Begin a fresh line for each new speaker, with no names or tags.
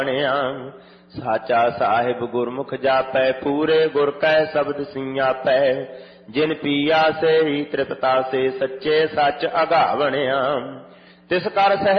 साचा साहिब गुरमुख जापै, पूरे गुर कै शब्द सियापै। जिन पिया से ही तृप्ता से, सच्चे सच अगावणिया। तिस कर